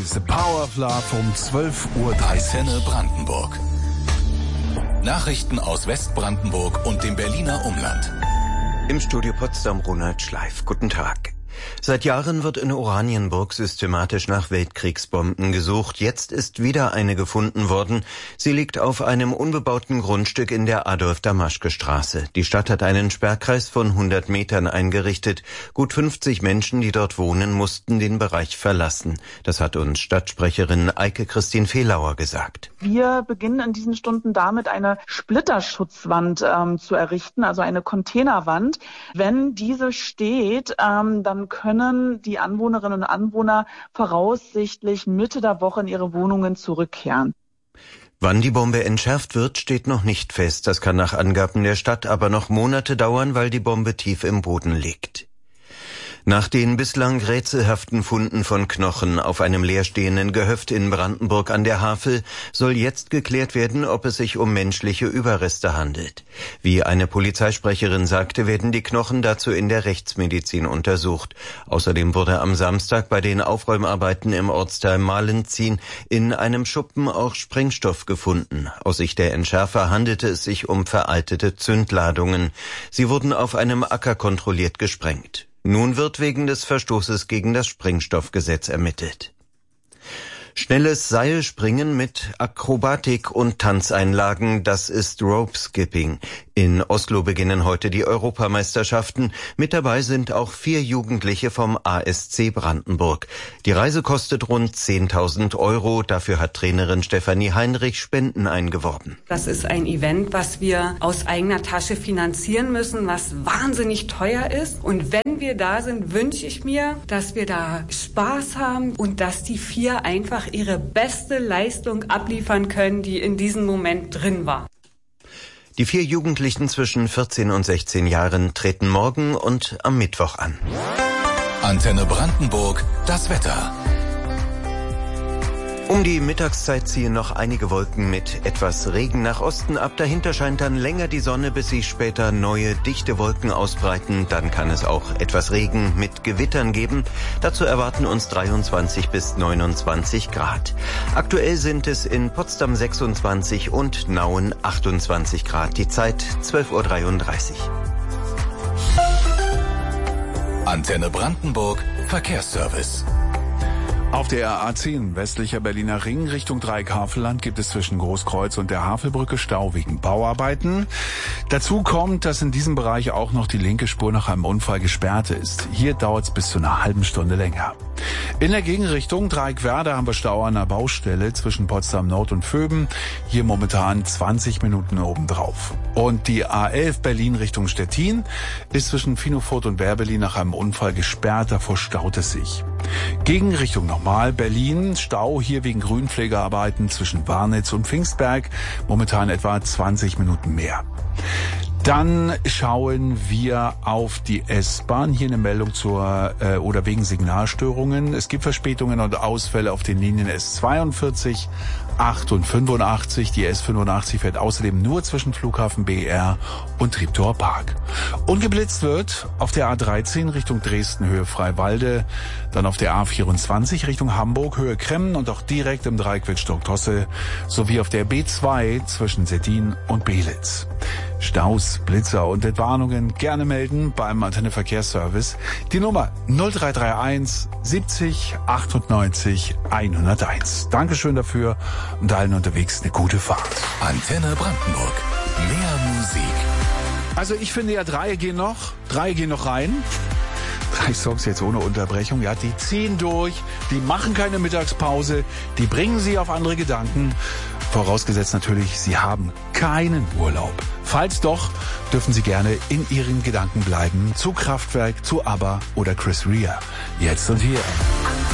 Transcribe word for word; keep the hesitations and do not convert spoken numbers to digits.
ist The Power of Love um zwölf Uhr dreißig. Antenne Brandenburg. Nachrichten aus Westbrandenburg und dem Berliner Umland. Im Studio Potsdam Ronald Schleif. Guten Tag. Seit Jahren wird in Oranienburg systematisch nach Weltkriegsbomben gesucht. Jetzt ist wieder eine gefunden worden. Sie liegt auf einem unbebauten Grundstück in der Adolf-Damaschke-Straße. Die Stadt hat einen Sperrkreis von hundert Metern eingerichtet. Gut fünfzig Menschen, die dort wohnen, mussten den Bereich verlassen. Das hat uns Stadtsprecherin Eike-Christine Fehlauer gesagt. Wir beginnen in diesen Stunden damit, eine Splitterschutzwand ähm, zu errichten, also eine Containerwand. Wenn diese steht, ähm, dann können die Anwohnerinnen und Anwohner voraussichtlich Mitte der Woche in ihre Wohnungen zurückkehren. Wann die Bombe entschärft wird, steht noch nicht fest. Das kann nach Angaben der Stadt aber noch Monate dauern, weil die Bombe tief im Boden liegt. Nach den bislang rätselhaften Funden von Knochen auf einem leerstehenden Gehöft in Brandenburg an der Havel soll jetzt geklärt werden, ob es sich um menschliche Überreste handelt. Wie eine Polizeisprecherin sagte, werden die Knochen dazu in der Rechtsmedizin untersucht. Außerdem wurde am Samstag bei den Aufräumarbeiten im Ortsteil Malenzin in einem Schuppen auch Sprengstoff gefunden. Aus Sicht der Entschärfer handelte es sich um veraltete Zündladungen. Sie wurden auf einem Acker kontrolliert gesprengt. Nun wird wegen des Verstoßes gegen das Sprengstoffgesetz ermittelt. Schnelles Seilspringen mit Akrobatik und Tanzeinlagen, das ist Rope Skipping. In Oslo beginnen heute die Europameisterschaften. Mit dabei sind auch vier Jugendliche vom A S C Brandenburg. Die Reise kostet rund zehntausend Euro. Dafür hat Trainerin Stefanie Heinrich Spenden eingeworben. Das ist ein Event, was wir aus eigener Tasche finanzieren müssen, was wahnsinnig teuer ist. Und wenn wir da sind, wünsche ich mir, dass wir da Spaß haben und dass die vier einfach ihre beste Leistung abliefern können, die in diesem Moment drin war. Die vier Jugendlichen zwischen vierzehn und sechzehn Jahren treten morgen und am Mittwoch an. Antenne Brandenburg, das Wetter. Um die Mittagszeit ziehen noch einige Wolken mit etwas Regen nach Osten ab. Dahinter scheint dann länger die Sonne, bis sich später neue, dichte Wolken ausbreiten. Dann kann es auch etwas Regen mit Gewittern geben. Dazu erwarten uns dreiundzwanzig bis neunundzwanzig Grad. Aktuell sind es in Potsdam sechsundzwanzig und Nauen achtundzwanzig Grad. Die Zeit zwölf Uhr dreiunddreißig. Antenne Brandenburg, Verkehrsservice. Auf der A zehn westlicher Berliner Ring Richtung Dreieck-Havelland gibt es zwischen Großkreuz und der Havelbrücke Stau wegen Bauarbeiten. Dazu kommt, dass in diesem Bereich auch noch die linke Spur nach einem Unfall gesperrt ist. Hier dauert es bis zu einer halben Stunde länger. In der Gegenrichtung Dreieck-Werder haben wir Stau an der Baustelle zwischen Potsdam Nord und Vöben. Hier momentan zwanzig Minuten obendrauf. Und die A elf Berlin Richtung Stettin ist zwischen Finofurt und Werbelin nach einem Unfall gesperrt. Davor staut es sich. Gegenrichtung nochmal Berlin, Stau hier wegen Grünpflegearbeiten zwischen Warnitz und Pfingstberg, momentan etwa zwanzig Minuten mehr. Dann schauen wir auf die S-Bahn. Hier eine Meldung zur äh, oder wegen Signalstörungen. Es gibt Verspätungen und Ausfälle auf den Linien S zweiundvierzig, acht und fünfundachtzig. Die S fünfundachtzig fährt außerdem nur zwischen Flughafen B R und Treptower Park. Und geblitzt wird auf der A dreizehn Richtung Dresden Höhe Freiwalde, dann auf der A vierundzwanzig Richtung Hamburg Höhe Kremmen und auch direkt im Dreieck Wittstock-Tosse sowie auf der B zwei zwischen Stettin und Belitz. Staus, Blitzer und Entwarnungen gerne melden beim Antenne Verkehrsservice. Die Nummer null drei drei eins siebzig achtundneunzig hunderteins. Dankeschön dafür und allen unterwegs eine gute Fahrt. Antenne Brandenburg. Mehr Musik. Also ich finde ja, drei gehen noch. Drei gehen noch rein. Drei Songs jetzt ohne Unterbrechung. Ja, die ziehen durch. Die machen keine Mittagspause. Die bringen sie auf andere Gedanken. Vorausgesetzt natürlich, Sie haben keinen Urlaub. Falls doch, dürfen Sie gerne in Ihren Gedanken bleiben. Zu Kraftwerk, zu ABBA oder Chris Rea. Jetzt und hier.